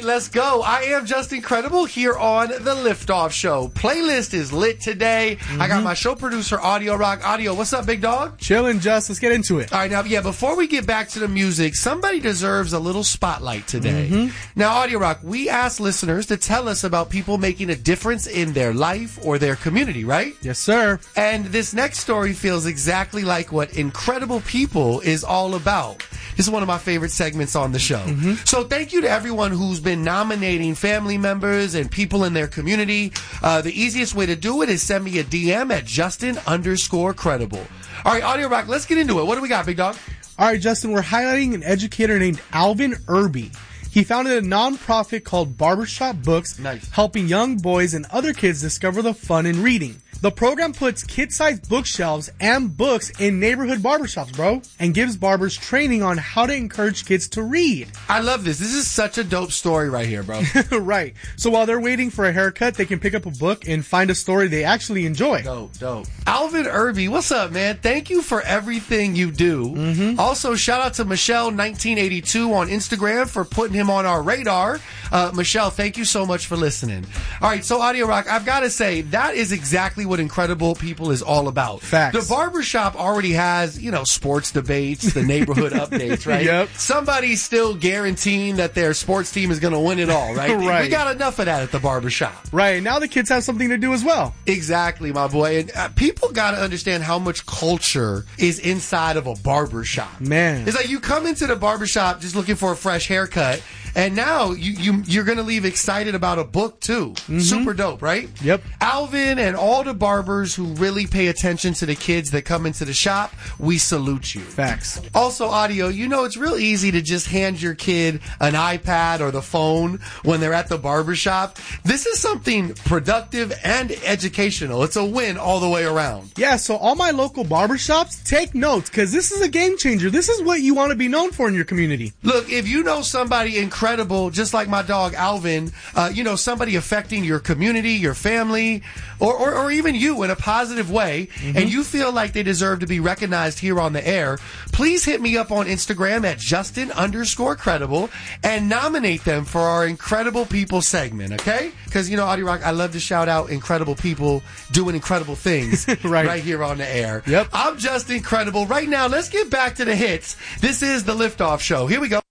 right, let's go. I am just incredible here on the Liftoff Show. Playlist is lit today. I got my show producer, Audio Rock. Audio, what's up, big dog? Chillin', Just. Let's get into it. All right, now, yeah, before we get back to the music, somebody deserves a little spotlight today. Now, Audio Rock, we asked listeners to tell us about people making a difference in their life or their community, right? Yes, sir. And this next story feels exactly like what Incredible People is all about. This is one of my favorite segments on the show. So thank you to everyone who's been nominating family members and people in their community. The easiest way to do it is send me a DM at Justin_credible. All right, Audio Rock, let's get into it. What do we got, big dog? All right, Justin, we're highlighting an educator named Alvin Irby. He founded a nonprofit called Barbershop Books, helping young boys and other kids discover the fun in reading. The program puts kid-sized bookshelves and books in neighborhood barbershops, bro, and gives barbers training on how to encourage kids to read. I love this. This is such a dope story right here, bro. Right. So while they're waiting for a haircut, they can pick up a book and find a story they actually enjoy. Dope. Alvin Irby, what's up, man? Thank you for everything you do. Also, shout out to Michelle1982 on Instagram for putting him on our radar. Michelle, thank you so much for listening. All right, so Audio Rock, I've got to say, that is exactly what Incredible People is all about. Facts. The barbershop already has, sports debates, the neighborhood updates, right? Yep. Somebody's still guaranteeing that their sports team is going to win it all, right? Right. We got enough of that at the barbershop. Right. Now the kids have something to do as well. Exactly, my boy. And people got to understand how much culture is inside of a barbershop. Man. It's like you come into the barbershop just looking for a fresh haircut, and now you're going to leave excited about a book, too. Super dope, right? Yep. Alvin and all the barbers who really pay attention to the kids that come into the shop, we salute you. Facts. Also, Audio, it's real easy to just hand your kid an iPad or the phone when they're at the barbershop. This is something productive and educational. It's a win all the way around. Yeah, so all my local barbershops, take notes, because this is a game changer. This is what you want to be known for in your community. Look, if you know somebody incredible, just like my dog Alvin, somebody affecting your community, your family, or even you in a positive way, and you feel like they deserve to be recognized here on the air, please hit me up on Instagram at Justin_credible and nominate them for our Incredible People segment, okay? Because, Audio Rock, I love to shout out incredible people doing incredible things right here on the air. Yep. I'm just incredible. Right now, let's get back to the hits. This is the Liftoff Show. Here we go.